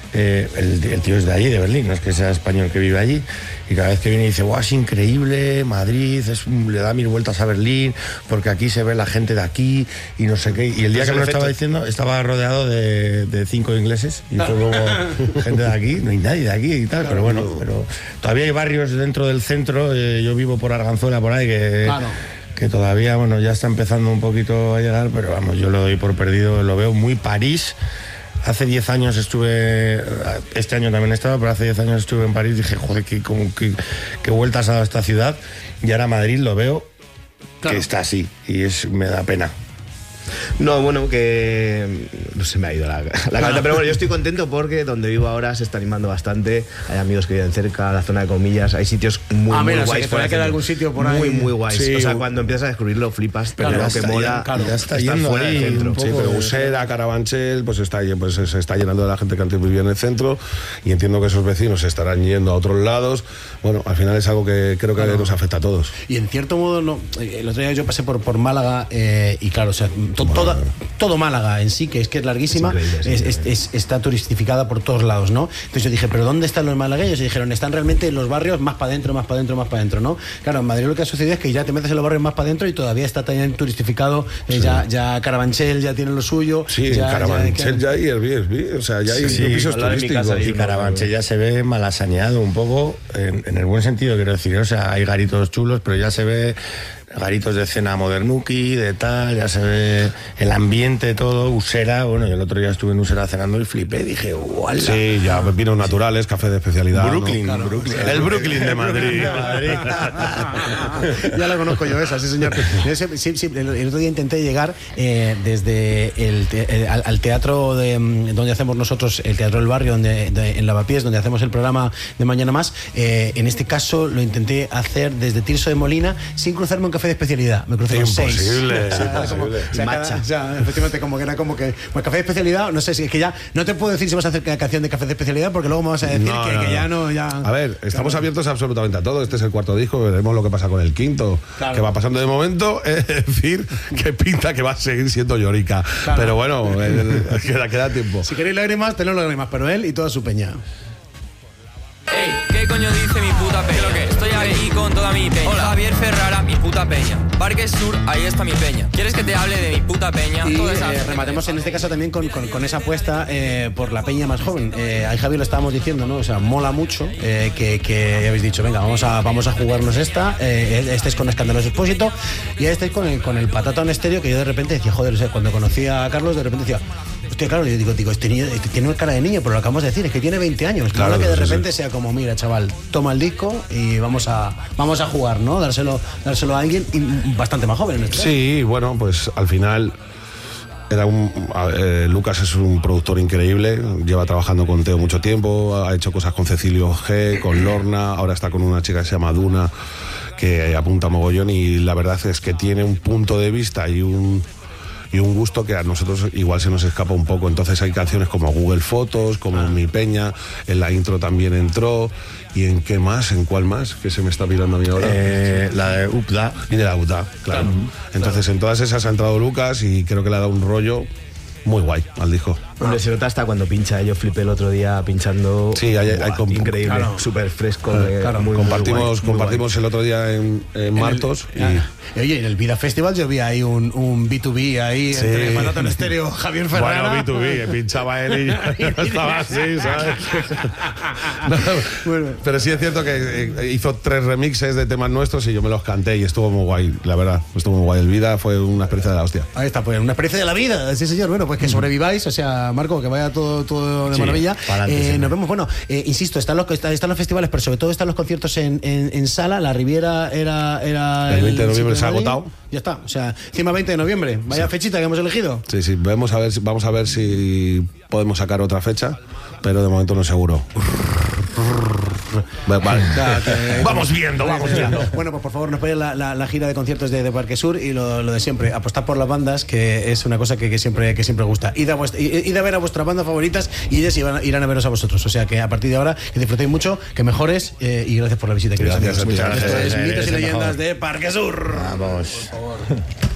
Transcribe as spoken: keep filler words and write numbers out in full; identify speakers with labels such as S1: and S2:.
S1: Eh, el, el tío es de allí, de Berlín, no es que sea español que vive allí, y cada vez que viene dice, guau, es increíble, Madrid, es, le da mil vueltas a Berlín, porque aquí se ve la gente de aquí, y no sé qué, y el día que me lo estaba diciendo, estaba rodeado de, de cinco ingleses, y fue como, gente de aquí, no hay nadie de aquí y tal, claro, pero bueno, pero todavía hay barrios dentro del centro, eh, yo vivo por Arganzuela, por ahí, que... Claro. que todavía, bueno, ya está empezando un poquito a llegar, pero vamos, yo lo doy por perdido, lo veo muy París. Hace diez años estuve, este año también he estado, pero hace diez años estuve en París y dije, joder, qué, como, qué, qué vueltas ha dado esta ciudad. Y ahora Madrid lo veo, claro, que está así, y es, me da pena.
S2: No, bueno, que no se me ha ido la, la cabeza, pero bueno, yo estoy contento porque donde vivo ahora se está animando bastante, hay amigos que viven cerca, la zona de Comillas, hay sitios muy,
S3: ah,
S2: muy
S3: menos,
S2: guays.
S3: O sea, que todavía queda algún sitio por ahí.
S2: Muy, muy guays.
S4: Sí,
S2: o sea, cuando empiezas a descubrirlo flipas, pero
S1: claro,
S2: lo que mola,
S1: claro, ya está
S2: estar
S1: yendo
S2: fuera del centro.
S4: Sí, pero Usera, Carabanchel, pues, está, pues se está llenando de la gente que antes vivía en el centro, y entiendo que esos vecinos se estarán yendo a otros lados. Bueno, al final es algo que creo que claro, nos afecta a todos.
S3: Y en cierto modo, no, el otro día yo pasé por, por Málaga, eh, y claro, o sea, to, toda, todo Málaga en sí, que es que es larguísima, es es, es, es, está turistificada por todos lados, ¿no? Entonces yo dije, ¿pero dónde están los malagueños? Y dijeron, están realmente en los barrios más para adentro, más para adentro, más para adentro, ¿no? Claro, en Madrid lo que ha sucedido es que ya te metes en los barrios más para adentro y todavía está también turistificado, eh, sí. ya, ya Carabanchel ya tiene lo suyo.
S4: Sí,
S3: ya,
S4: Carabanchel ya,
S3: ya
S4: hay Airbnb, o sea, ya hay
S1: sí,
S4: pisos
S1: sí,
S4: turísticos.
S1: Y Carabanchel ya se ve malasañado un poco, en, en el buen sentido, quiero decir, o sea, hay garitos chulos, pero ya se ve garitos de cena modernuki, de tal, ya se ve el ambiente, todo, Usera. Bueno, yo el otro día estuve en Usera cenando y flipé, dije, ¡guau!
S4: Sí, ya vinos naturales, café de especialidad.
S1: Brooklyn,
S4: ¿no?
S1: claro, Brooklyn.
S4: El Brooklyn de Madrid.
S3: Ya la conozco yo esa, sí señor. Sí, sí, el, el otro día intenté llegar eh, desde el, te, el al, al teatro de, donde hacemos nosotros, el Teatro del Barrio, donde, de, en Lavapiés, donde hacemos el programa de Mañana Más. Eh, en este caso lo intenté hacer desde Tirso de Molina, sin cruzarme un café de especialidad. Me crucé con seis.
S4: Imposible.
S3: O sea, como, o sea, cada, o sea, efectivamente, como que era como que. Pues café de especialidad, no sé si es que ya. No te puedo decir si vas a hacer canción de café de especialidad, porque luego me vas a decir no, que, no, que ya no. Ya...
S4: A ver, estamos claro. abiertos absolutamente a todo. Este es el cuarto disco, veremos lo que pasa con el quinto. Claro. Que va pasando de momento, es decir, que pinta que va a seguir siendo Llorica. Claro. Pero bueno, el, el, queda, queda tiempo.
S3: Si queréis lágrimas, tened lágrimas, pero él y toda su peña.
S5: Ey, ¿qué coño dice mi puta peña? ¿Lo que? Estoy aquí con toda mi peña. Hola. Javier Ferrara, mi puta peña. Parque Sur, ahí está mi peña. ¿Quieres que te hable de mi puta peña?
S3: Y eh, rematemos en este caso también con, con, con esa apuesta eh, por la peña más joven. Eh, ahí Javier lo estábamos diciendo, ¿no? O sea, mola mucho eh, que, que habéis dicho, venga, vamos a, vamos a jugarnos esta. Eh, este es con Escandaloso Expósito y este es con el, con el Patata on Estéreo, que yo de repente decía, joder, o sea, cuando conocí a Carlos, de repente decía, hostia, claro, yo digo, digo este niño este tiene cara de niño, pero lo acabamos de decir, es que tiene veinte años. Claro, mola que de repente sí. sea como, mira, chaval, toma el disco y vamos a, vamos a jugar, ¿no? Dárselo, dárselo a alguien y bastante más joven. ¿No?
S4: Sí, bueno, pues al final era un, eh, Lucas es un productor increíble, lleva trabajando con Teo mucho tiempo, ha hecho cosas con Cecilio G, con Lorna, ahora está con una chica que se llama Duna, que apunta mogollón, y la verdad es que tiene un punto de vista y un y un gusto que a nosotros igual se nos escapa un poco. Entonces hay canciones como Google Fotos, como Mi Peña, en la intro también entró. ¿Y en qué más? ¿En cuál más? Que se me está mirando a mí ahora.
S1: Eh, la de Upda.
S4: Y de la Upda, claro. claro. Entonces claro. en todas esas ha entrado Lucas y creo que le ha dado un rollo muy guay al disco.
S2: Hombre, se nota hasta cuando pincha. Yo flipé el otro día pinchando.
S4: Sí, hay, hay comp-
S2: increíble,
S4: claro.
S2: súper fresco.
S4: Claro,
S2: eh,
S4: claro.
S2: Muy,
S4: compartimos
S2: muy guay,
S4: compartimos
S2: muy
S4: el otro día en, en, en Martos.
S3: El, y... Ah, oye, en el Vida Festival yo vi ahí un, un B dos B ahí, sí. entre Patata on Estéreo, Javier Ferrara.
S4: Bueno, B dos B, que pinchaba él y estaba así, ¿sabes? No, bueno. Pero sí es cierto que hizo tres remixes de temas nuestros y yo me los canté y estuvo muy guay, la verdad. Estuvo muy guay. El Vida fue una experiencia de la hostia.
S3: Ahí está, pues una experiencia de la vida, sí señor. Bueno, pues que sobreviváis, o sea, Marco, que vaya todo todo de sí, maravilla. Eh, nos vemos, bueno, eh, insisto, están los, están los festivales, pero sobre todo están los conciertos en, en, en sala. La Riviera era, era
S4: el veinte de noviembre se ha agotado.
S3: Ya está, o sea, encima veinte de noviembre, vaya sí. fechita que hemos elegido.
S4: Sí, sí, vamos a ver, vamos a ver si podemos sacar otra fecha, pero de momento no seguro. Vale. Vamos viendo, vamos viendo.
S3: Bueno, pues por favor, nos ponen la, la, la gira de conciertos de, de Parque Sur y lo, lo de siempre, apostar por las bandas, que es una cosa que, que siempre que siempre gusta. Id a, vuestra, id a ver a vuestras bandas favoritas y ellas irán, irán a veros a vosotros. O sea que a partir de ahora, que disfrutéis mucho, que mejores eh, y gracias por la visita.
S4: Gracias,
S3: gracias,
S4: gracias.
S3: Esto es Mitos y Leyendas de Parque Sur.
S1: Vamos.
S3: Por favor.